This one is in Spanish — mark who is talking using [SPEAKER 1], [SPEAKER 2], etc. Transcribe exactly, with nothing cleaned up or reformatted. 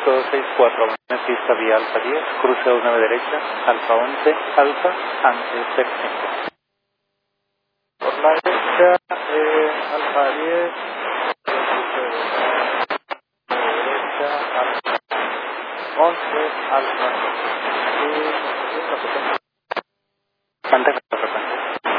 [SPEAKER 1] dos seis cuatro, pista vía Alfa diez, cruce dos nueve derecha, Alfa once, Alfa, antes C cinco. Por la derecha, eh, Alfa diez, cruce derecha, Alfa once, Alfa, y